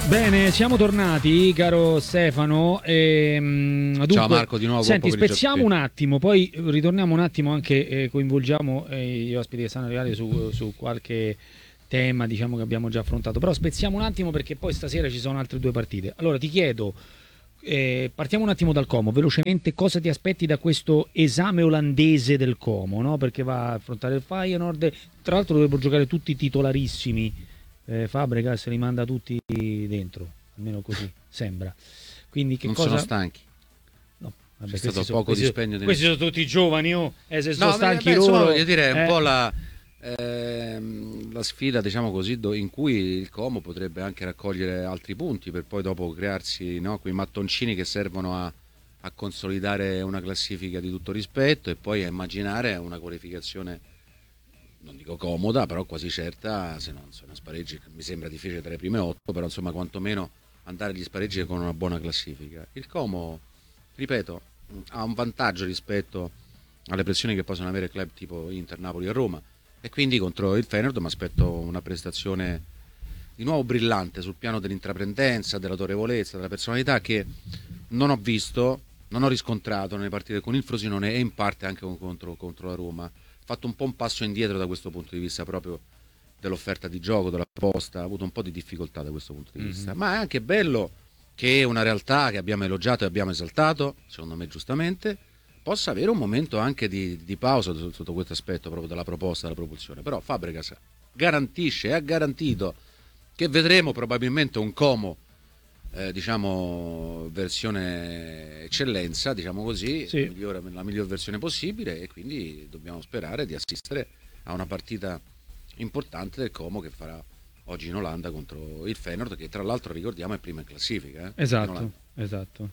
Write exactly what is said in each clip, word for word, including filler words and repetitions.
Bene, siamo tornati, caro Stefano. E, dunque, ciao Marco, di nuovo. Senti, spezziamo un attimo, poi ritorniamo un attimo anche, eh, coinvolgiamo eh, gli ospiti che stanno arrivati su, su qualche tema, diciamo, che abbiamo già affrontato. Però spezziamo un attimo perché poi stasera ci sono altre due partite. Allora ti chiedo, eh, partiamo un attimo dal Como, velocemente, cosa ti aspetti da questo esame olandese del Como, no? Perché va a affrontare il Feyenoord, tra l'altro dovrebbero giocare tutti titolarissimi. Eh, Fabregas li manda tutti dentro, almeno così sembra. Quindi che non cosa... sono stanchi. No, vabbè, è stato sono, poco questi, dispendio di... questi sono tutti giovani, oh. eh, se sono no, stanchi beh, loro. insomma, voglio dire, è un eh. po' la, ehm, la sfida, diciamo così, do, in cui il Como potrebbe anche raccogliere altri punti per poi dopo crearsi, no, quei mattoncini che servono a, a consolidare una classifica di tutto rispetto e poi a immaginare una qualificazione, non dico comoda, però quasi certa, se non, se non spareggi, mi sembra difficile tra le prime otto, però insomma quantomeno andare agli spareggi con una buona classifica. Il Como, ripeto, ha un vantaggio rispetto alle pressioni che possono avere club tipo Inter, Napoli e Roma, e quindi contro il Feyenoord mi aspetto una prestazione di nuovo brillante sul piano dell'intraprendenza, dell'autorevolezza, della personalità, che non ho visto, non ho riscontrato nelle partite con il Frosinone e in parte anche contro, contro la Roma. Fatto un po' un passo indietro da questo punto di vista proprio dell'offerta di gioco, della proposta, ha avuto un po' di difficoltà da questo punto di mm-hmm. vista, ma è anche bello che una realtà che abbiamo elogiato e abbiamo esaltato, secondo me giustamente, possa avere un momento anche di, di pausa sotto questo aspetto proprio della proposta, della propulsione. Però Fabregas garantisce e ha garantito che vedremo probabilmente un Como Eh, diciamo versione eccellenza, diciamo così, sì. migliore, la miglior versione possibile, e quindi dobbiamo sperare di assistere a una partita importante del Como che farà oggi in Olanda contro il Feyenoord, che tra l'altro ricordiamo è prima in classifica. Eh? Esatto, in esatto.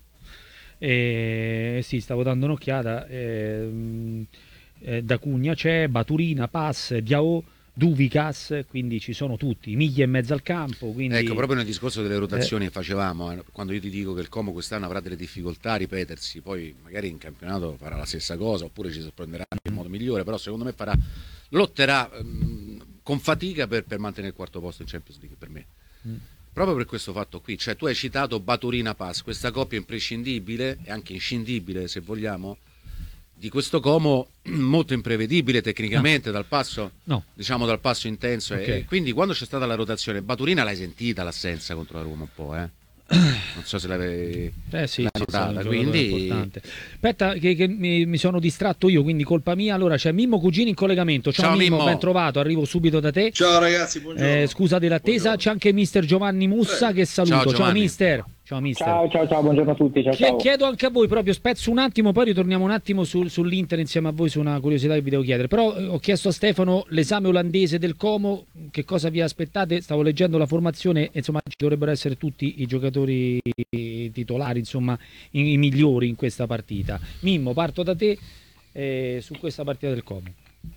E, sì, stavo dando un'occhiata. Eh, eh, da Cugna c'è, Baturina, Pass, Diao, Duvicas, quindi ci sono tutti, miglia e mezzo al campo. Quindi... Ecco, proprio nel discorso delle rotazioni eh. che facevamo, eh, quando io ti dico che il Como quest'anno avrà delle difficoltà a ripetersi, poi magari in campionato farà la stessa cosa, oppure ci sorprenderà in modo migliore, però secondo me farà, lotterà ehm, con fatica per, per mantenere il quarto posto in Champions League, per me. Mm. Proprio per questo fatto qui, cioè tu hai citato Baturina Pass, questa coppia imprescindibile e anche inscindibile, se vogliamo, di questo Como molto imprevedibile tecnicamente, no. dal passo no. diciamo dal passo intenso, okay. E quindi quando c'è stata la rotazione Baturina l'hai sentita l'assenza contro la Roma un po', eh? Non so se l'avevi eh sì, sì, notata, quindi aspetta che, che mi, mi sono distratto io, quindi colpa mia. Allora c'è Mimmo Cugini in collegamento. Ciao, Ciao Mimmo, Mimmo, ben trovato, arrivo subito da te. Ciao ragazzi, buongiorno. Eh, scusa dell'attesa, buongiorno. C'è anche mister Giovanni Mussa Prego. Che saluto. Ciao, ciao mister. Ciao mister. Ciao, ciao, ciao, buongiorno a tutti. Ciao, ciao. Chiedo anche a voi, proprio spezzo un attimo, poi ritorniamo un attimo sul, sull'Inter insieme a voi, su una curiosità che vi devo chiedere. Però eh, ho chiesto a Stefano l'esame olandese del Como, che cosa vi aspettate? Stavo leggendo la formazione, insomma ci dovrebbero essere tutti i giocatori titolari, insomma i, i migliori in questa partita. Mimmo, parto da te eh, su questa partita del Como.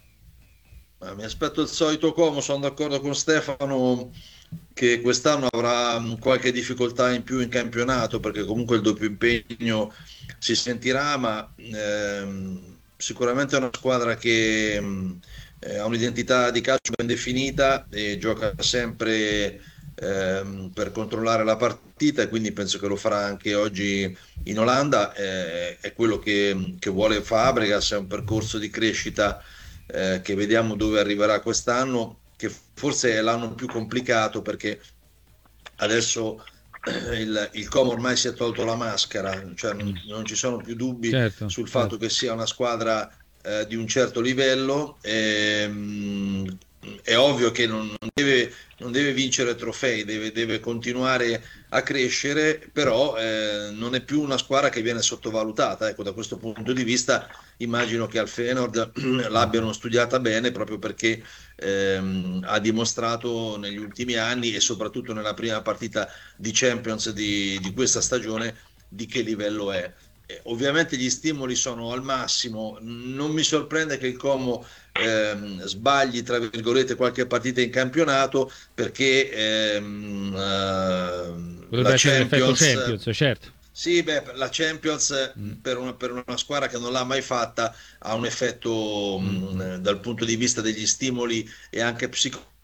Mi aspetto il solito Como, sono d'accordo con Stefano che quest'anno avrà qualche difficoltà in più in campionato, perché comunque il doppio impegno si sentirà, ma ehm, sicuramente è una squadra che eh, ha un'identità di calcio ben definita e gioca sempre ehm, per controllare la partita, e quindi penso che lo farà anche oggi in Olanda. Eh, è quello che, che vuole Fabregas, è un percorso di crescita eh, che vediamo dove arriverà quest'anno, che forse è l'anno più complicato, perché adesso il, il Como ormai si è tolto la maschera, cioè non, non ci sono più dubbi certo, sul fatto certo. che sia una squadra eh, di un certo livello. E, mh, è ovvio che non, non, deve, non deve vincere trofei, deve, deve continuare a crescere, però eh, non è più una squadra che viene sottovalutata. Ecco, da questo punto di vista immagino che al Feyenoord l'abbiano studiata bene, proprio perché ehm, ha dimostrato negli ultimi anni, e soprattutto nella prima partita di Champions di, di questa stagione, di che livello è. Eh, ovviamente gli stimoli sono al massimo, non mi sorprende che il Como ehm, sbagli tra virgolette qualche partita in campionato, perché ehm, uh, la Champions, Champions certo. Sì, beh, la Champions mm. per, una, per una squadra che non l'ha mai fatta ha un effetto mm. mh, dal punto di vista degli stimoli e anche psicologici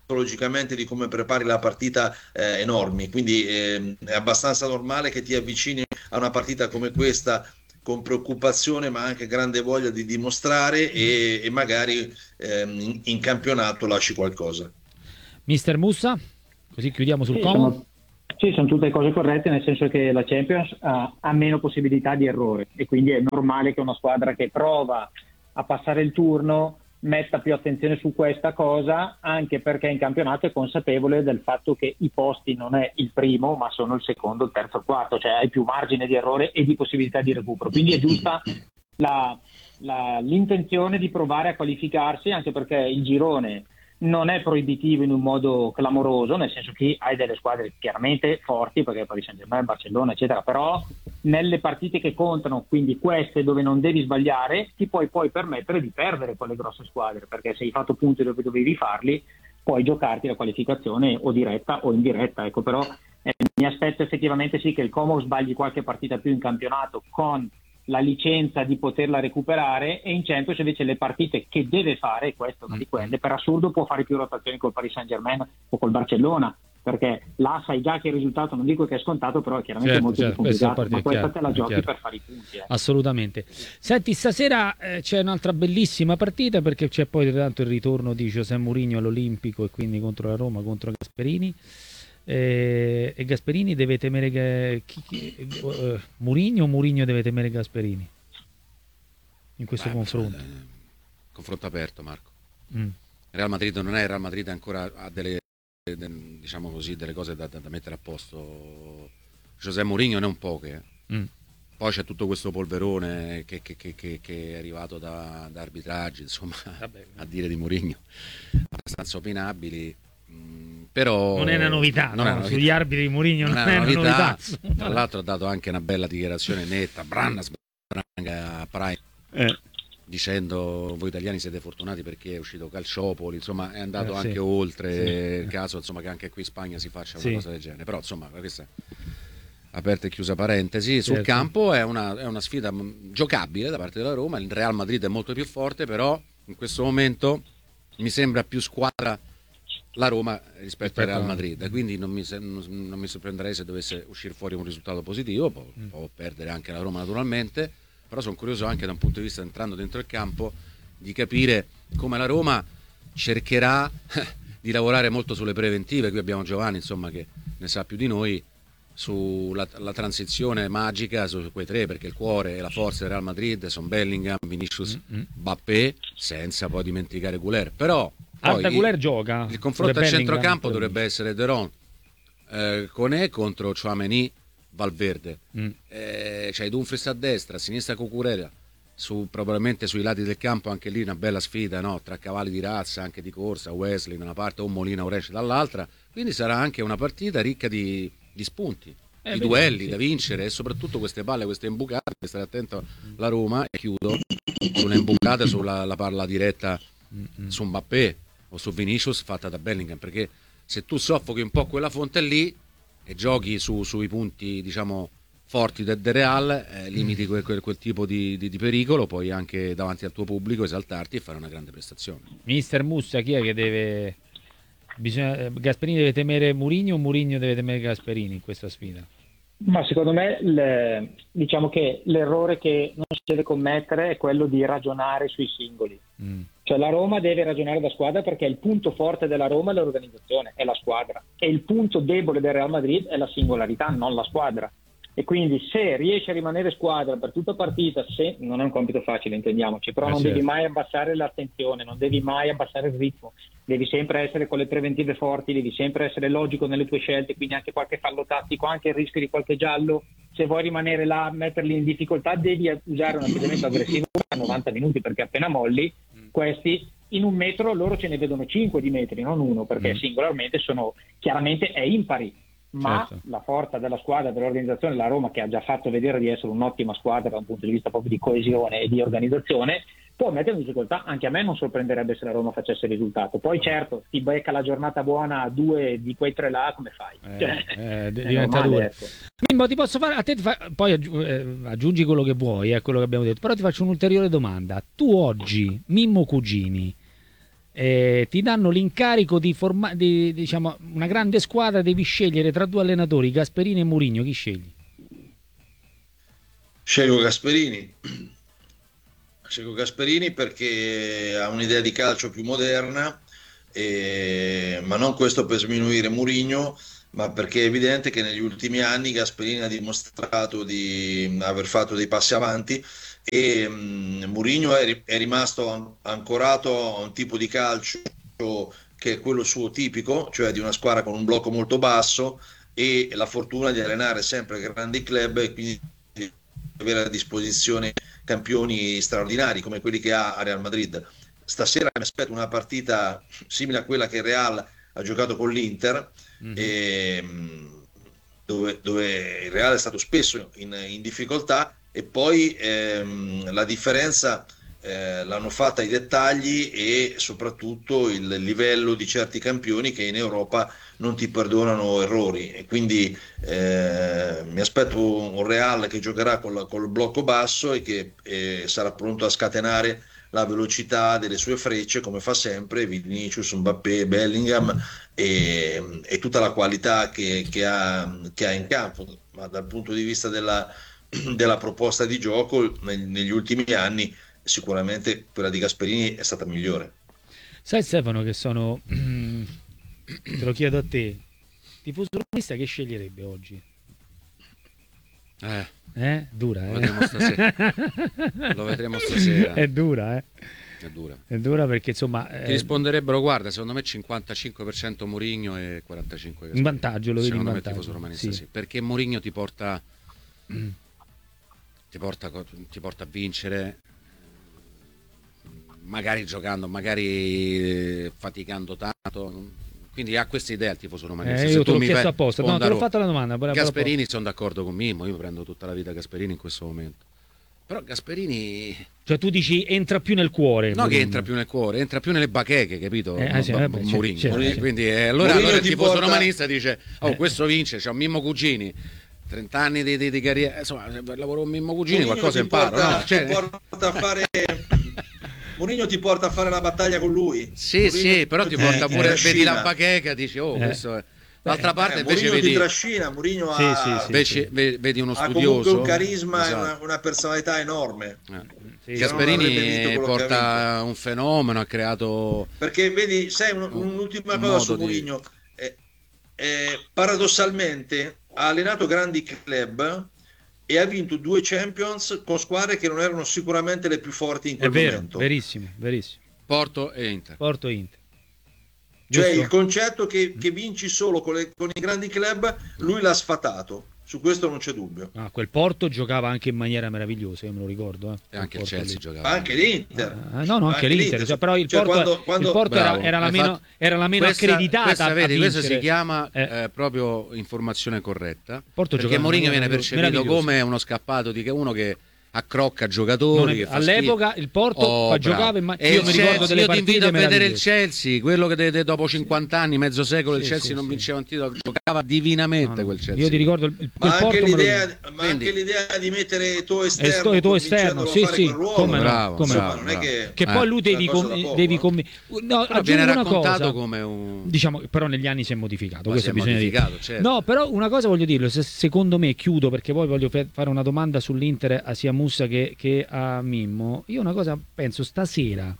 psicologicamente di come prepari la partita eh, enormi, quindi eh, è abbastanza normale che ti avvicini a una partita come questa con preoccupazione ma anche grande voglia di dimostrare e, e magari ehm, in, in campionato lasci qualcosa. Mister Mussa, così chiudiamo sul Sì, Como. sono, sì, sono tutte cose corrette, nel senso che la Champions ha, ha meno possibilità di errore e quindi è normale che una squadra che prova a passare il turno metta più attenzione su questa cosa, anche perché in campionato è consapevole del fatto che i posti non è il primo ma sono il secondo, il terzo, il quarto, cioè hai più margine di errore e di possibilità di recupero, quindi è giusta la, la, l'intenzione di provare a qualificarsi, anche perché il girone non è proibitivo in un modo clamoroso, nel senso che hai delle squadre chiaramente forti, perché Paris Saint-Germain, Barcellona eccetera, però nelle partite che contano, quindi queste dove non devi sbagliare, ti puoi poi permettere di perdere con le grosse squadre, perché se hai fatto punti dove dovevi farli puoi giocarti la qualificazione o diretta o indiretta, ecco. Però eh, mi aspetto effettivamente sì che il Como sbagli qualche partita più in campionato con la licenza di poterla recuperare, e in Champions invece le partite che deve fare, questa è una di quelle, per assurdo può fare più rotazioni col Paris Saint-Germain o col Barcellona, perché là sai già che il risultato, non dico che è scontato, però è chiaramente certo, molto certo, più complicato, questa ma questa chiaro, te la giochi chiaro. per fare i punti. Eh. Assolutamente. Senti, stasera eh, c'è un'altra bellissima partita, perché c'è poi tanto il ritorno di José Mourinho all'Olimpico e quindi contro la Roma, contro Gasperini. Eh, e Gasperini deve temere che, chi, chi, uh, Mourinho o Mourinho deve temere Gasperini in questo Beh, confronto? Eh, confronto aperto, Marco. Mm. Real Madrid non è Real Madrid, ancora ha delle, de, diciamo così, delle cose da, da, da mettere a posto. José Mourinho ne è un poche. Mm. Poi c'è tutto questo polverone che, che, che, che, che è arrivato da, da arbitraggi, insomma, Vabbè. a dire di Mourinho, abbastanza opinabili. Mm, però non è una novità, non no? è una novità. Sugli arbitri di Mourinho non, non è una novità. novità. Tra l'altro ha dato anche una bella dichiarazione netta, Branna a Prime, Eh. dicendo voi italiani siete fortunati perché è uscito Calciopoli, insomma è andato Eh, anche sì. oltre Sì. il caso, insomma, che anche qui in Spagna si faccia una Sì. cosa del genere, però insomma questa è aperta e chiusa parentesi. Sul Certo. campo è una, è una sfida giocabile da parte della Roma, il Real Madrid è molto più forte, però in questo momento mi sembra più squadra la Roma rispetto al Real Madrid, quindi non mi, non, non mi sorprenderei se dovesse uscire fuori un risultato positivo, può, Mm. può perdere anche la Roma naturalmente, però sono curioso anche da un punto di vista, entrando dentro il campo, di capire come la Roma cercherà di lavorare molto sulle preventive. Qui abbiamo Giovanni, insomma, che ne sa più di noi, sulla la transizione magica su quei tre, perché il cuore e la forza del Real Madrid sono Bellingham, Vinicius, Mm-hmm. Mbappé, senza poi dimenticare Güler. Però Arda poi Güler gioca. il confronto Pure a Bellingham, centrocampo pure- dovrebbe essere De Ron, eh, Koné contro Tchouaméni, Valverde, Mm. eh, c'hai Dumfries a destra, a sinistra Cucurella, su, probabilmente sui lati del campo anche lì una bella sfida, no? Tra cavalli di razza, anche di corsa, Wesley da una parte o Molina o Resch dall'altra, quindi sarà anche una partita ricca di, di spunti, Eh, di beh, duelli sì. da vincere, e soprattutto queste palle, queste imbucate, stare attento la Roma, e chiudo, sulle imbucate, sulla la palla diretta su Mbappé o su Vinicius fatta da Bellingham, perché se tu soffochi un po' quella fonte lì e giochi su, sui punti, diciamo, forti del, del Real, eh, limiti quel, quel, quel tipo di, di, di pericolo, puoi anche davanti al tuo pubblico esaltarti e fare una grande prestazione. Mister Mussa, chi è che deve... Bisogna... eh, Gasperini deve temere Mourinho o Mourinho deve temere Gasperini in questa sfida? Ma secondo me le- diciamo che l'errore che non si deve commettere è quello di ragionare sui singoli. Mm. Cioè la Roma deve ragionare da squadra, perché il punto forte della Roma è l'organizzazione, è la squadra, e il punto debole del Real Madrid è la singolarità, non la squadra. E quindi se riesci a rimanere squadra per tutta partita, se non è un compito facile, intendiamoci, però Eh, non certo. devi mai abbassare l'attenzione, non devi mai abbassare il ritmo, devi sempre essere con le preventive forti, devi sempre essere logico nelle tue scelte, quindi anche qualche fallo tattico, anche il rischio di qualche giallo, se vuoi rimanere là, metterli in difficoltà, devi usare un atteggiamento aggressivo per novanta minuti, perché appena molli questi in un metro loro ce ne vedono cinque di metri, non uno, perché Mm. singolarmente sono chiaramente è impari. Ma Certo. la forza della squadra, dell'organizzazione, la Roma, che ha già fatto vedere di essere un'ottima squadra da un punto di vista proprio di coesione e di organizzazione, può mettere in difficoltà. Anche a me non sorprenderebbe se la Roma facesse il risultato. Poi certo, ti becca la giornata buona a due di quei tre là, come fai? Eh, Cioè, eh, è diventa normale, dura. ecco. Mimmo, ti posso fare a te ti fa- poi aggiu- eh, aggiungi quello che vuoi, è quello che abbiamo detto, però ti faccio un'ulteriore domanda. Tu oggi, Mimmo Cugini, eh, ti danno l'incarico di formare, di, diciamo, una grande squadra, devi scegliere tra due allenatori, Gasperini e Mourinho, chi scegli? Scelgo Gasperini. Scelgo Gasperini perché ha un'idea di calcio più moderna, e... ma non questo per sminuire Mourinho, ma perché è evidente che negli ultimi anni Gasperini ha dimostrato di aver fatto dei passi avanti e um, Mourinho è, è rimasto an- ancorato a un tipo di calcio che è quello suo tipico, cioè di una squadra con un blocco molto basso e la fortuna di allenare sempre grandi club e quindi di avere a disposizione campioni straordinari come quelli che ha a Real Madrid. Stasera mi aspetto una partita simile a quella che il Real ha giocato con l'Inter, mm-hmm. e, dove, dove il Real è stato spesso in, in difficoltà e poi ehm, la differenza eh, l'hanno fatta i dettagli e soprattutto il livello di certi campioni che in Europa non ti perdonano errori, e quindi eh, mi aspetto un Real che giocherà col, col blocco basso e che eh, sarà pronto a scatenare la velocità delle sue frecce come fa sempre Vinicius, Mbappé, Bellingham e, e tutta la qualità che, che, ha, che ha in campo, ma dal punto di vista della, della proposta di gioco neg- negli ultimi anni sicuramente quella di Gasperini è stata migliore. Sai Stefano che sono, te lo chiedo a te, tifoso romanista che sceglierebbe oggi? Eh, eh? Dura, eh? Lo vedremo stasera. Lo vedremo stasera. È dura, eh? È dura. È dura perché insomma... Ti eh... risponderebbero, guarda, secondo me cinquantacinque per cento Mourinho e quarantacinque per cento in vantaggio, lo vedi in secondo vantaggio. me tifoso romanista, sì. sì. Perché Mourinho ti porta, mm. ti porta ti porta a vincere, magari giocando, magari faticando tanto. Quindi ha questa idea il tifoso romanista. Eh, io te l'ho chiesto apposta, no, te l'ho fatto la domanda. Gasperini, sono d'accordo con Mimmo, io prendo tutta la vita Gasperini in questo momento. Però Gasperini... Cioè tu dici entra più nel cuore. No, Mourinho. Che entra più nel cuore, entra più nelle bacheche, capito? Eh, ah, sì, vabbè, Mourinho. certo, certo. Quindi eh, allora, allora il tifoso porta... romanista dice, oh eh. questo vince, c'è un Mimmo Cugini, trenta anni di, di, di carriera, insomma, lavoro con Mimmo Cugini, Mourinho qualcosa imparo. Porta, no? Cioè... ti porta a fare... Mourinho ti porta a fare la battaglia con lui. Sì, Mourinho sì, però ti porta eh, pure, eh, vedi la bacheca, dici, oh, eh. questo è... D'altra parte eh, invece Mourinho vedi... ti trascina, Mourinho sì, ha... sì, sì, invece sì. vedi uno ha studioso. Ha comunque un carisma esatto. e una, una personalità enorme. Eh. Sì, Gasperini porta un fenomeno, ha creato... Perché vedi, sai, un, un'ultima un cosa su Mourinho. Di... Eh, eh, paradossalmente ha allenato grandi club e ha vinto due Champions con squadre che non erano sicuramente le più forti in quel è vero, momento. Verissimo, verissimo. Porto e Inter. Porto e Inter. Cioè Giusto? il concetto che, che vinci solo con, le, con i grandi club, lui l'ha sfatato. Su questo non c'è dubbio. Ah, quel Porto giocava anche in maniera meravigliosa, io me lo ricordo. Eh. E anche il Chelsea lì. giocava. Anche l'Inter. Ah, no, no, anche, anche l'Inter. l'Inter. Cioè, però il cioè, Porto, quando, quando... il Porto era, era, la meno, fatto... era la meno questa, accreditata. Questa, vedi, a questa si chiama eh. eh, proprio informazione corretta. Porto perché Mourinho viene percepito come uno scappato di uno che accrocca giocatori. È, all'epoca il Porto oh, giocava in ma- e io mi ricordo Chelsea, delle io ti invito a vedere il Chelsea, Chelsea, quello che de- de- dopo cinquanta anni, mezzo secolo sì, il Chelsea sì, non sì. vinceva un titolo, giocava divinamente no, no. quel Chelsea. Io ti ricordo il, il, ma, quel anche Porto l'idea, lo... ma Quindi, anche l'idea di mettere tuo esterno, e tuo esterno sì, sì, come no, bravo, come bravo, no. bravo. Che, che poi lui devi, com- devi com- no, viene raccontato cosa, come un diciamo, però negli anni si è modificato, questo si è bisogna modificato, dire. Certo. No, però una cosa voglio dirlo, se, secondo me chiudo perché poi voglio fare una domanda sull'Inter a sia Mussa che, che a Mimmo. Io una cosa penso stasera,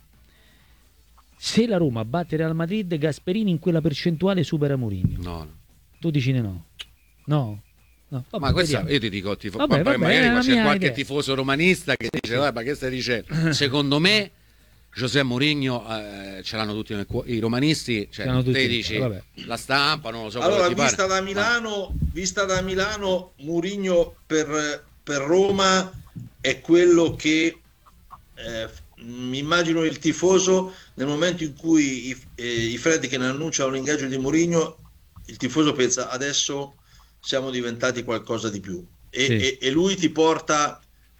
se la Roma batte Real Madrid, Gasperini in quella percentuale supera Mourinho. No, no. Tu dici no? No. No, vabbè, ma questa io ti dico tifo- vabbè, vabbè, vabbè, magari c'è qualche idea. tifoso romanista che dice vabbè, ma che stai dicendo? Secondo me José Mourinho eh, ce l'hanno tutti nel cuore, i romanisti, cioè tutti, te dici vabbè. la stampa, non lo so. Allora, ti vista pare. da Milano, ma... vista da Milano, Mourinho per, per Roma è quello che eh, mi immagino il tifoso nel momento in cui i, eh, i Freddi che ne annunciano l'ingaggio di Mourinho, il tifoso pensa adesso siamo diventati qualcosa di più e, sì. e, e lui ti porta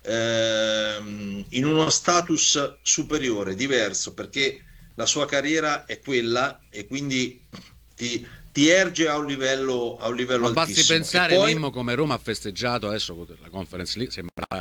ehm, in uno status superiore, diverso, perché la sua carriera è quella e quindi ti, ti erge a un livello, a un livello ma altissimo. Basti pensare poi... Mimmo come Roma ha festeggiato adesso la Conference League, sembra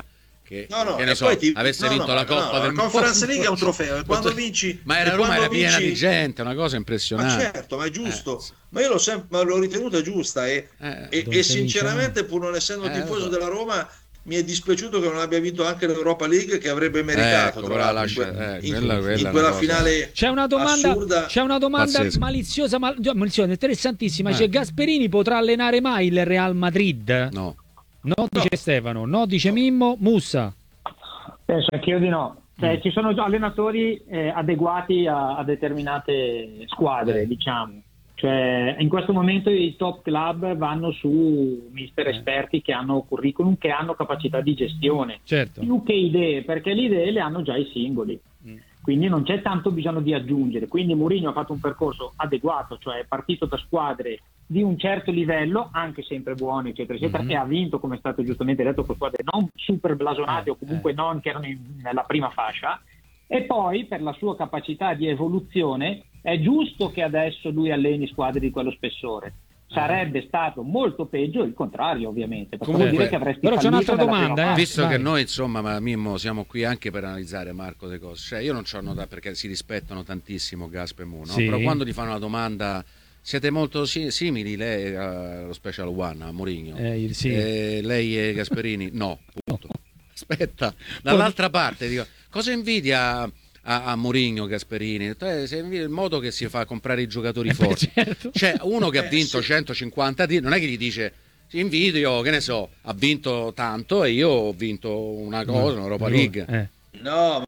che, No, no, che ne e so, poi ti- avesse no, vinto no, la no, Coppa no, del la Conference Mondo. League è un trofeo, e quando vinci Ma era e Roma, quando era piena vinci- di gente, una cosa Ma impressionante. certo, ma è giusto, Eh, sì. ma io l'ho sempre l'ho ritenuta giusta e, Eh, e- Don e Felice, sinceramente, pur non essendo Eh, lo tifoso so. della Roma, mi è dispiaciuto che non abbia vinto anche l'Europa League, che avrebbe meritato, Ecco, tra però l'altro, in, lascia- que- eh, in- quella- quella in è una quella cosa- finale C'è una domanda, assurda. c'è una domanda Pazzesco. maliziosa, mal- no, maliziosa, interessantissima. Eh. C'è Gasperini potrà allenare mai il Real Madrid? No. No, dice Stefano, no, dice Mimmo, Mussa. Penso anch'io di no. Cioè, ci sono già allenatori eh, adeguati a, a determinate squadre, diciamo. Cioè, in questo momento i top club vanno su mister esperti che hanno curriculum, che hanno capacità di gestione, Certo. più che idee, perché le idee le hanno già i singoli. Quindi non c'è tanto bisogno di aggiungere. Quindi Mourinho ha fatto un percorso adeguato, cioè è partito da squadre di un certo livello, anche sempre buone, eccetera, eccetera, Mhm. e ha vinto, come è stato giustamente detto, con squadre non super blasonate Eh, o comunque eh. non che erano in- nella prima fascia. E poi, per la sua capacità di evoluzione, è giusto che adesso lui alleni squadre di quello spessore. Sarebbe stato molto peggio il contrario, ovviamente, perché Comunque, vuol dire che avresti però c'è fallito un'altra nella prima domanda, eh. fase. Visto vai. che noi, insomma, ma Mimmo, siamo qui anche per analizzare, Marco, le cose. Cioè, io non ci ho notato, perché si rispettano tantissimo Gasp e Mu, no? Sì. Però quando ti fanno una domanda, siete molto si- simili, lei allo Special One, a Mourinho. Eh, sì. Eh, lei e Gasperini? No, punto. Aspetta, dall'altra parte, dico, cosa invidia a, a Mourinho Gasperini? Eh, se invidia il modo che si fa comprare i giocatori forti. certo. C'è uno che ha Eh, vinto sì. centocinquanta titoli, non è che gli dice "Ti invidio, che ne so, ha vinto tanto e io ho vinto una cosa, un'Europa League". Eh. No,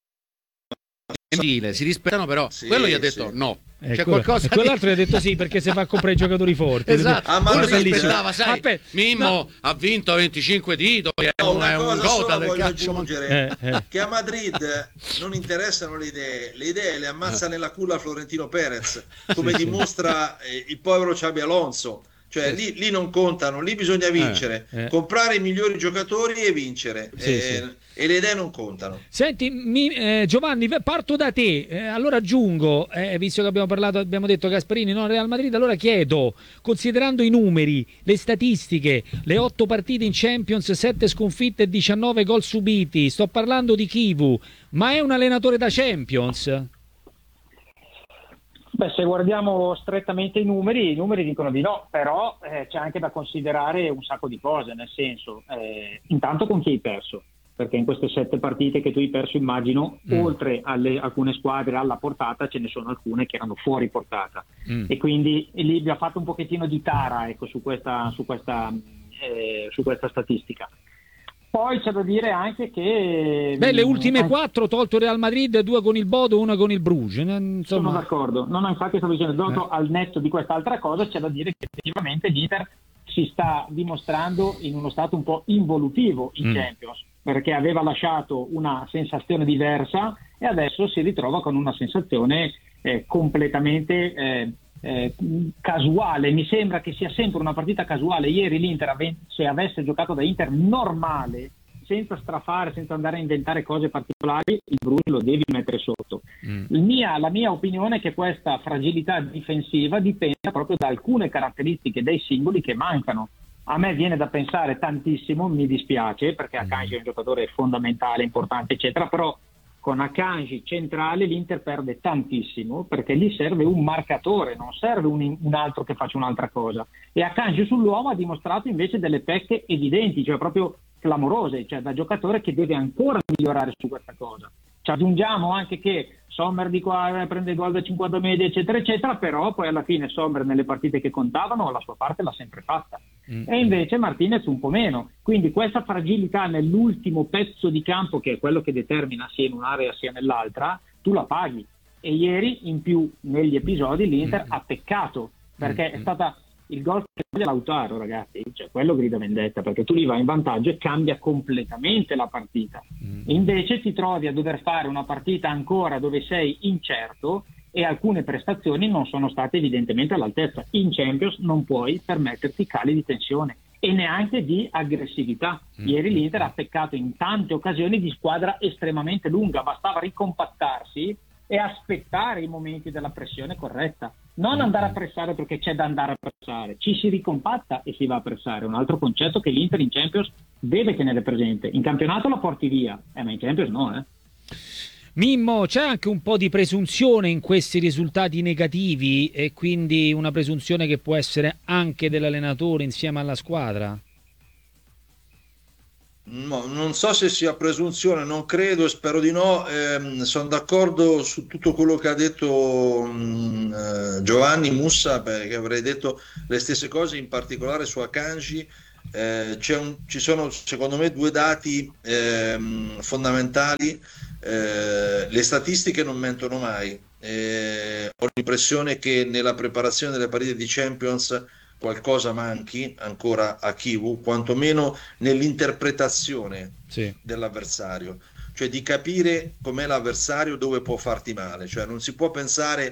Gentile, si rispettano, però Sì, quello gli ha detto sì. no. Eh, C'è quello- qualcosa e quell'altro di... gli ha detto sì perché se va a comprare i giocatori forti. Esatto, Ah, ma uno non si è che- aspettava, sai, Aspetta, Mimmo no. ha vinto venticinque titoli, è no, un, è una un cosa gota sola del voglio calcio. aggiungere, Eh, eh. che a Madrid non interessano le idee, le idee le ammazza nella culla Florentino Perez, come Sì, sì. dimostra eh, il povero Xabi Alonso. Cioè lì, lì non contano, lì bisogna vincere, Eh, eh. comprare i migliori giocatori e vincere. Sì, Eh, sì. E le idee non contano. Senti, mi- eh, Giovanni, parto da te. Eh, allora aggiungo, eh, visto che abbiamo parlato, abbiamo detto Gasperini, non Real Madrid, allora chiedo, considerando i numeri, le statistiche, le otto partite in Champions, sette sconfitte e diciannove gol subiti, sto parlando di Kivu, ma è un allenatore da Champions? Beh, se guardiamo strettamente i numeri, i numeri dicono di no, però eh, c'è anche da considerare un sacco di cose, nel senso, eh, intanto con chi hai perso, perché in queste sette partite che tu hai perso, immagino, Mm. oltre alle alcune squadre alla portata, ce ne sono alcune che erano fuori portata. Mm. E quindi e lì abbiamo fatto un pochettino di tara, ecco, su questa, su questa, eh, su questa statistica. Poi c'è da dire anche che... Beh, le mh, ultime anche- quattro, tolto Real Madrid, due con il Bodo, una con il Bruges. eh, Sono Insomma, d'accordo, no, no, infatti stavo dicendo, dopo Eh. al netto di quest'altra cosa c'è da dire che effettivamente l'Inter si sta dimostrando in uno stato un po' involutivo in Mm. Champions, perché aveva lasciato una sensazione diversa e adesso si ritrova con una sensazione eh, completamente eh, eh, casuale. Mi sembra che sia sempre una partita casuale. Ieri l'Inter, ave- se avesse giocato da Inter normale, senza strafare, senza andare a inventare cose particolari, il Bruges lo devi mettere sotto. Mm. Il mia- la mia opinione è che questa fragilità difensiva dipenda proprio da alcune caratteristiche dei singoli che mancano. A me viene da pensare tantissimo, mi dispiace, perché Akanji è un giocatore fondamentale, importante, eccetera, però con Akanji centrale l'Inter perde tantissimo, perché lì serve un marcatore, non serve un, un altro che faccia un'altra cosa. E Akanji sull'uomo ha dimostrato invece delle pecche evidenti, cioè proprio clamorose, cioè da giocatore che deve ancora migliorare su questa cosa. Ci aggiungiamo anche che Sommer di qua eh, prende gol da cinquanta media, eccetera, eccetera, però poi alla fine Sommer nelle partite che contavano la sua parte l'ha sempre fatta. Mm. E invece Martinez un po' meno. Quindi questa fragilità nell'ultimo pezzo di campo, che è quello che determina sia in un'area sia nell'altra, tu la paghi. E ieri in più negli episodi l'Inter Mm. ha peccato, perché Mm. è stata il gol che sbaglia Lautaro, ragazzi, cioè quello grida vendetta, perché tu lì vai in vantaggio e cambia completamente la partita. Mm. Invece ti trovi a dover fare una partita ancora dove sei incerto e alcune prestazioni non sono state evidentemente all'altezza. In Champions non puoi permetterti cali di tensione e neanche di aggressività. Mm. Ieri l'Inter ha peccato in tante occasioni di squadra estremamente lunga, bastava ricompattarsi e aspettare i momenti della pressione corretta, non andare a pressare perché c'è da andare a pressare, ci si ricompatta e si va a pressare. Un altro concetto che l'Inter in Champions deve tenere presente. In campionato la porti via, eh, ma in Champions no, eh. Mimmo, c'è anche un po' di presunzione in questi risultati negativi, e quindi una presunzione che può essere anche dell'allenatore insieme alla squadra? No, non so se sia presunzione, non credo e spero di no. Eh, sono d'accordo su tutto quello che ha detto mh, eh, Giovanni Mussa, perché avrei detto le stesse cose, in particolare su Akanji. Eh, c'è un, ci sono secondo me due dati ehm, fondamentali. Eh, le statistiche non mentono mai. Eh, ho l'impressione che nella preparazione delle partite di Champions qualcosa manchi ancora a Chivu, quantomeno nell'interpretazione Sì. dell'avversario, cioè di capire com'è l'avversario, dove può farti male. Cioè non si può pensare,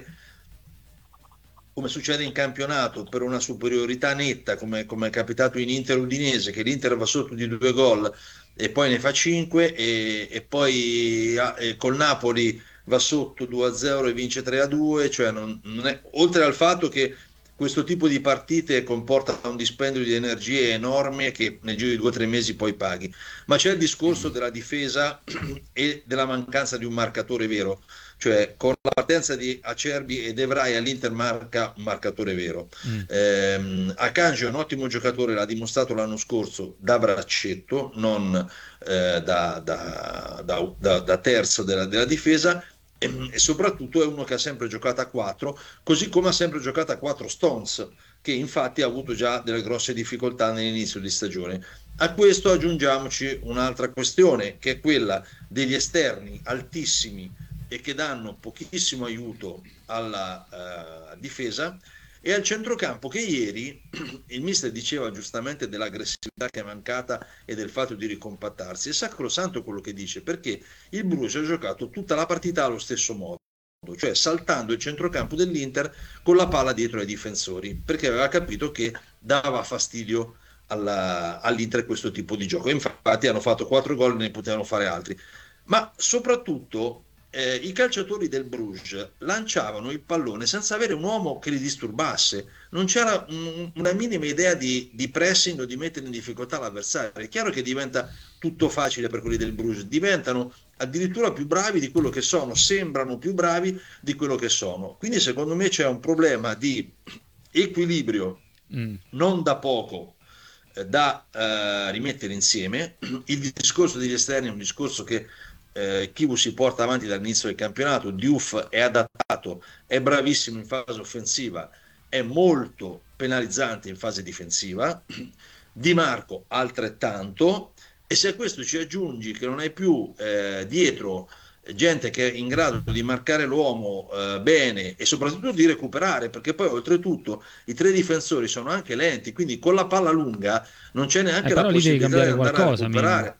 come succede in campionato, per una superiorità netta, come, come è capitato in Inter Udinese, che l'Inter va sotto di due gol e poi ne fa cinque, e, e poi ah, e col Napoli va sotto due a zero e vince tre a due. Cioè non, non è, oltre al fatto che questo tipo di partite comporta un dispendio di energie enorme che nel giro di due o tre mesi poi paghi, ma c'è il discorso della difesa e della mancanza di un marcatore vero. Cioè con la partenza di Acerbi ed Evrai all'Inter marca un marcatore vero. mm. ehm, Akanji è un ottimo giocatore, l'ha dimostrato l'anno scorso da braccetto, non eh, da, da, da, da, da terzo della, della difesa, e, e soprattutto è uno che ha sempre giocato a quattro, così come ha sempre giocato a quattro Stones, che infatti ha avuto già delle grosse difficoltà nell'inizio di stagione. A questo aggiungiamoci un'altra questione, che è quella degli esterni altissimi e che danno pochissimo aiuto alla uh, difesa, e al centrocampo, che ieri il mister diceva giustamente dell'aggressività che è mancata e del fatto di ricompattarsi. È sacrosanto quello che dice, perché il Bruges ha giocato tutta la partita allo stesso modo, cioè saltando il centrocampo dell'Inter con la palla dietro ai difensori, perché aveva capito che dava fastidio alla, all'Inter questo tipo di gioco. Infatti hanno fatto quattro gol e ne potevano fare altri, ma soprattutto Eh, i calciatori del Bruges lanciavano il pallone senza avere un uomo che li disturbasse. Non c'era un, una minima idea di, di pressing o di mettere in difficoltà l'avversario. È chiaro che diventa tutto facile per quelli del Bruges, diventano addirittura più bravi di quello che sono, sembrano più bravi di quello che sono. Quindi secondo me c'è un problema di equilibrio mm. non da poco eh, da eh, rimettere insieme. Il discorso degli esterni è un discorso che Eh, Chivu si porta avanti dall'inizio del campionato. Diouf è adattato, è bravissimo in fase offensiva, è molto penalizzante in fase difensiva. Di Marco altrettanto, e se a questo ci aggiungi che non hai più eh, dietro gente che è in grado di marcare l'uomo eh, bene e soprattutto di recuperare, perché poi oltretutto i tre difensori sono anche lenti, quindi con la palla lunga non c'è neanche eh, la possibilità di andare qualcosa, a recuperare.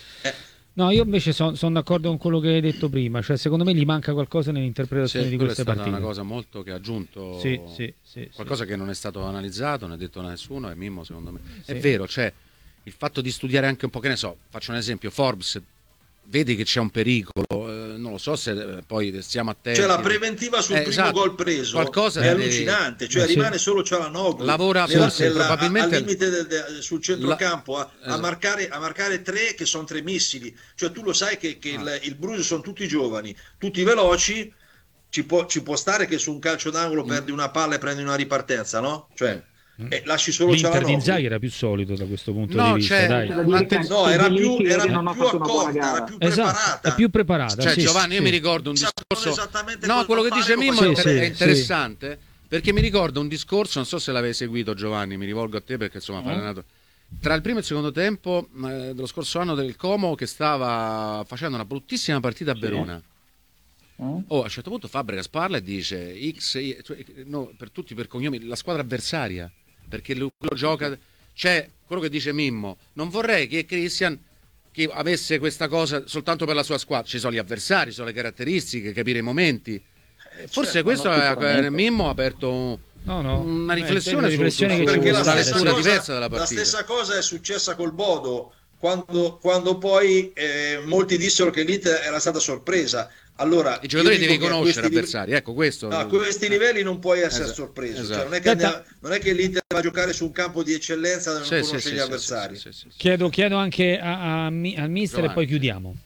No, io invece sono son d'accordo con quello che hai detto prima, cioè secondo me gli manca qualcosa nell'interpretazione sì, di queste è stata partite. È una cosa molto che ha aggiunto, sì, sì, sì, qualcosa sì. che non è stato analizzato, non è detto da nessuno, e Mimmo secondo me sì. è vero, cioè il fatto di studiare anche un po', che ne so, faccio un esempio, Forbes, vedi che c'è un pericolo, eh, non lo so se eh, poi stiamo attenti. Cioè la preventiva sul eh, primo esatto. gol preso Qualcosa è devi... allucinante, cioè eh, rimane sì. solo Cialanoglu, lavora nella, forse nella, probabilmente al limite de, de, sul centrocampo a, La... a, marcare, a marcare tre che sono tre missili, cioè tu lo sai che, che ah. il, il Bruges sono tutti giovani, tutti veloci, ci può, ci può stare che su un calcio d'angolo mm. perdi una palla e prendi una ripartenza, no? Cioè E lasci solo l'Inter di Inzaghi era più solido da questo punto no, di vista, dai. No, era più, era più accorta, era più esatto, preparata. è più preparata. Cioè, sì, Giovanni, sì. io mi ricordo un discorso. No, quello che dice Mimmo sì, è, sì, è interessante, sì. Perché mi ricordo un discorso, non so se l'avevi seguito, Giovanni, mi rivolgo a te perché insomma, mm. allenato. Tra il primo e il secondo tempo eh, dello scorso anno del Como, che stava facendo una bruttissima partita a Verona. Sì. Mm. Oh, a un certo punto Fabregas parla e dice X, cioè, no, per tutti per cognomi, la squadra avversaria. Perché lui lo gioca, c'è quello che dice Mimmo, non vorrei che Christian che avesse questa cosa soltanto per la sua squadra, ci sono gli avversari, ci sono le caratteristiche, capire i momenti, forse certo, questo è, Mimmo ha aperto un, no, no. una riflessione, su, su, su, perché la stessa, lettura cosa, diversa della partita. La stessa cosa è successa col Bodo, quando, quando poi eh, molti dissero che l'Inter era stata sorpresa. Allora, i giocatori devi conoscere conoscere avversari, ecco questo. No, a questi livelli non puoi essere esatto, sorpreso. esatto. Cioè, non, è che andiamo, non è che l'Inter va a giocare su un campo di eccellenza dove sì, non sì, conosce sì, gli sì, avversari. sì, sì, sì. Chiedo, chiedo anche a, a, al mister Giovanni. E poi chiudiamo.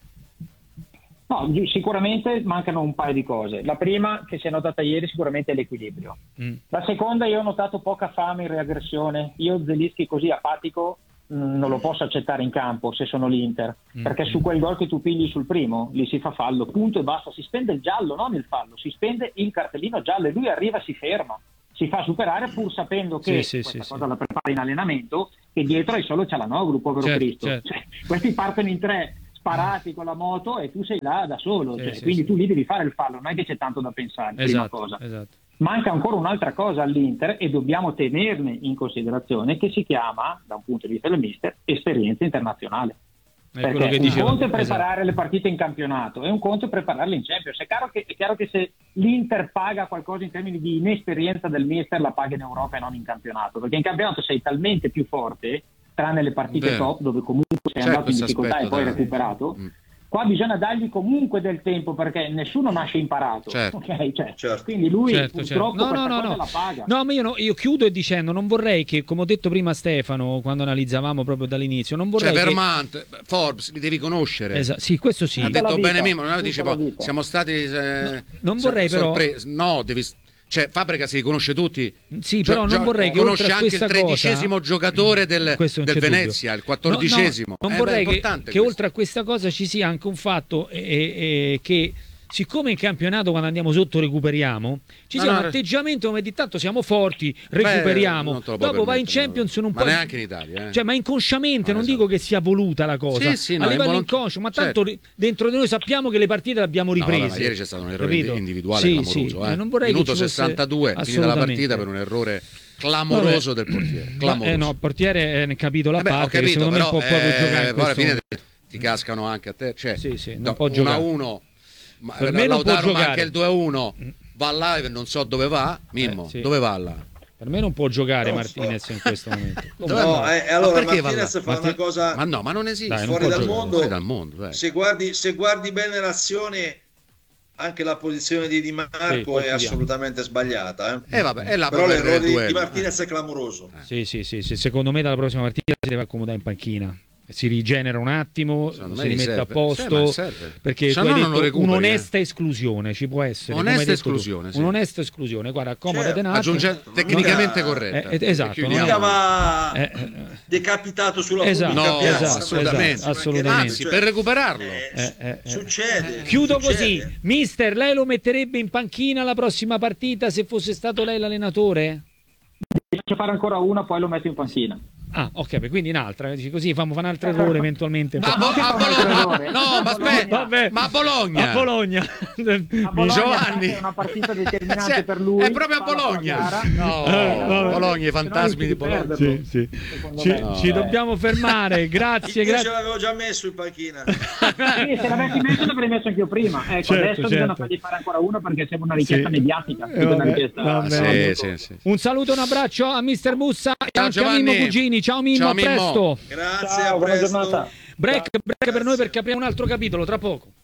No, sicuramente mancano un paio di cose. La prima, che si è notata ieri, sicuramente è l'equilibrio. Mm. La seconda, io ho notato poca fame in riaggressione. Io Zelinski così apatico mh, non lo posso accettare in campo se sono l'Inter, Mm. perché su quel gol che tu pigli sul primo, lì si fa fallo, punto e basta. Si spende il giallo, non il fallo, si spende il cartellino giallo e lui arriva e si ferma. Si fa superare pur sapendo che Sì, sì, questa sì, cosa sì. la prepara in allenamento, che dietro hai solo Cialanoglu, povero Certo, Cristo. certo. Cioè, questi partono in tre sparati con la moto e tu sei là da solo, Sì, cioè, sì, quindi sì. tu lì devi fare il fallo, non è che c'è tanto da pensare. Prima Esatto, cosa. esatto. Manca ancora un'altra cosa all'Inter e dobbiamo tenerne in considerazione, che si chiama, da un punto di vista del mister, esperienza internazionale. È quello Perché che un diceva. conto è preparare Esatto. le partite in campionato e un conto è prepararle in Champions. È chiaro, che, è chiaro che se l'Inter paga qualcosa in termini di inesperienza del mister, la paga in Europa e non in campionato, perché in campionato sei talmente più forte, tranne le partite Vero. top dove comunque sei C'è andato in questo difficoltà e aspetto poi da- recuperato. Mm. Qua bisogna dargli comunque del tempo, perché nessuno nasce imparato. Certo. Ok? Cioè, Certo. quindi lui Certo, purtroppo certo. No, questa no, no, cosa no. la paga. No, ma io, no, io chiudo dicendo, non vorrei che, come ho detto prima a Stefano, quando analizzavamo proprio dall'inizio, non vorrei Cioè che... Vermont, Forbes, li devi conoscere. Esatto, sì, questo sì. Ha Tutta detto la vita, bene Mimmo, non tutta dice la poi vita. siamo stati eh, non so- vorrei però- sorpre- no, devi cioè Fabregas li conosce tutti. Sì, Gio- però non gio- vorrei che conosce oltre a anche questa il tredicesimo cosa... giocatore del, Questo non del c'è Venezia, dubbio. il quattordicesimo. No, no, non Eh, vorrei beh, è che, importante che questo. oltre a questa cosa ci sia anche un fatto eh, eh, che siccome in campionato quando andiamo sotto recuperiamo, ci No, sia no, un no. atteggiamento come di tanto siamo forti, Beh, recuperiamo, non te lo puoi dopo vai in permettere, Champions no. non Ma puoi... neanche in Italia, eh. Cioè, ma inconsciamente, No, non esatto. dico che sia voluta la cosa, Sì, sì, no, a livello involont- inconscio, ma tanto certo. ri- dentro di noi sappiamo che le partite le abbiamo No, vabbè, riprese. ma ieri c'è stato un errore capito? individuale Sì, clamoroso. sì, eh. non vorrei Minuto che ci fosse- sessantadue, finita la assolutamente. partita per un errore clamoroso Vabbè. del portiere. Ma, Clamoroso. eh, no, il portiere è capito la Eh beh, ho parte, che capito, secondo me però può proprio eh, giocare in poi alla questo... fine ti cascano anche a te. Cioè, Sì, sì, non no, può uno giocare. a uno, ma Per me non può Lautaro giocare. manca il due a uno, va là e non so dove va. Mimmo, Eh, sì. dove va là? Per me non può giocare Non Martinez so. in questo momento. Dove No, va? eh, e allora Ma perché va Martinez là? fa Marti- una cosa Ma no, ma non esiste. Dai, non fuori può dal giocare. mondo. Fuori dal mondo, dai. Se guardi, se guardi bene l'azione, anche la posizione di Di Sì, Marco poi è chiudiamo. assolutamente sbagliata. Eh? Eh vabbè, è la Però propria l'errore di, duello. di Martinez è clamoroso. Sì, sì, sì, sì, secondo me dalla prossima partita si deve accomodare in panchina. Si rigenera un attimo, Secondo si me gli rimette serve. a posto, Sì, ma serve. perché Se tu no hai non lo detto recuperi, un'onesta esclusione ci può essere. come Onesta hai detto tu. esclusione, sì. Un'onesta esclusione, guarda, accomodate Certo. un attimo. Aggiunge tecnicamente corretta. Eh, eh, esatto, E chiudiamo. Mica va Eh, eh, decapitato sulla Esatto, pubblica No, piazza, esatto, assolutamente. esatto, assolutamente. Anzi, Cioè, per recuperarlo. eh, Eh, eh, eh. Succede. Chiudo succede. così, mister, lei lo metterebbe in panchina la prossima partita se fosse stato lei l'allenatore? Faccio fare ancora una, poi lo metto in panchina. Ah, ok, quindi un'altra, dici così fanno un altro errore eventualmente. A, No, Bo- che a fa un Bologna. errore? No, ma A aspetta. Vabbè. Ma a Bologna. A Bologna. A Bologna Giovanni. è una partita determinante Cioè, per lui. è proprio a fa la sua Bologna. gara. No, Eh, vabbè. Bologna, i Se no fantasmi rischi di Bologna. perderlo, Sì, sì. secondo Ci, me. No. ci dobbiamo fermare, grazie, Io ce grazie. l'avevo già messo in panchina. Sì, se l'avessi messo l'avrei messo anch'io prima. Ecco, Certo, adesso bisogna certo. fargli fare ancora una perché sembra una richiesta Sì. mediatica. Eh, più che una vabbè, richiesta- vabbè. Sì, Sì, sì, sì. Un saluto e un abbraccio a mister Mussa e Ciao, anche a Giovanni. Mimmo Cugini. Ciao Mimmo, Ciao, a Mimmo. presto. Grazie, Ciao, a buona presto. giornata. Break, break per noi perché apriamo un altro capitolo tra poco.